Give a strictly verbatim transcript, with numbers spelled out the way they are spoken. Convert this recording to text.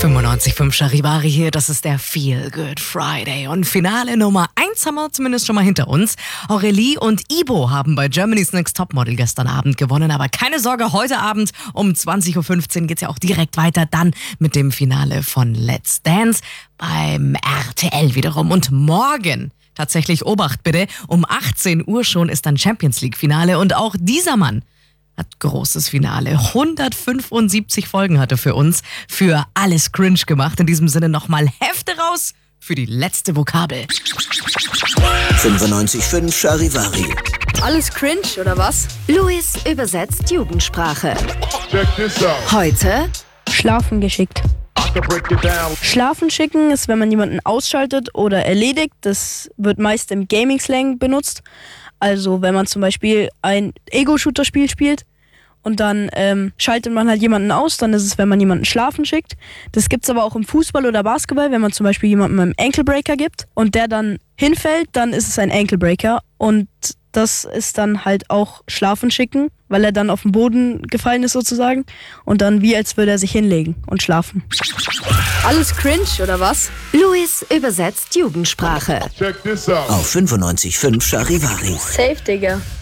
fünfundneunzig Komma fünf Charivari hier, das ist der Feel Good Friday. Und Finale Nummer eins haben wir zumindest schon mal hinter uns. Aurelie und Ibo haben bei Germany's Next Topmodel gestern Abend gewonnen. Aber keine Sorge, heute Abend um zwanzig Uhr fünfzehn geht es ja auch direkt weiter dann mit dem Finale von Let's Dance beim R T L wiederum. Und morgen, tatsächlich Obacht bitte, um achtzehn Uhr schon ist dann Champions League Finale. Und auch dieser Mann hat großes Finale. hundertfünfundsiebzig Folgen hatte für uns für alles cringe gemacht. In diesem Sinne nochmal Hefte raus für die letzte Vokabel. fünfundneunzig Komma fünf Charivari. Alles cringe, oder was? Luis übersetzt Jugendsprache. Heute Schlafen geschickt. Schlafen schicken ist, wenn man jemanden ausschaltet oder erledigt. Das wird meist im Gaming-Slang benutzt. Also wenn man zum Beispiel ein Ego-Shooter-Spiel spielt und dann ähm, schaltet man halt jemanden aus, dann ist es, wenn man jemanden schlafen schickt. Das gibt's aber auch im Fußball oder Basketball, wenn man zum Beispiel jemandem einen Ankle-Breaker gibt und der dann hinfällt, dann ist es ein Ankle-Breaker. Und das ist dann halt auch Schlafen schicken, weil er dann auf den Boden gefallen ist sozusagen und dann wie als würde er sich hinlegen und schlafen. Alles cringe, oder was? Luis übersetzt Jugendsprache. Auf fünfundneunzig Komma fünf Charivari. Safe, Digga.